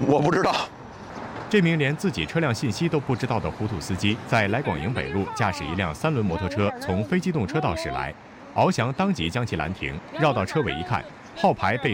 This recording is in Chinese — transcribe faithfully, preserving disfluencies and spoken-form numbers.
我不知道。 这名连自己车辆信息都不知道的糊涂司机，在来广营北路驾驶一辆三轮摩托车从非机动车道驶来，翱翔当即将其拦停，绕到车尾一看，号牌被